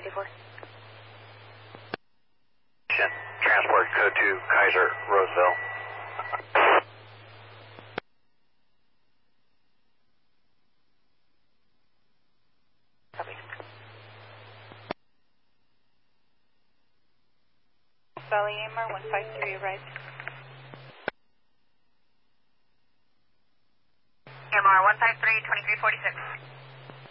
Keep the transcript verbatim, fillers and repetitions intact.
eighty-four. Transport code to Kaiser, Roseville. Copy. Valley Amer, one five three, arrived. M R one five three, twenty-three forty-six.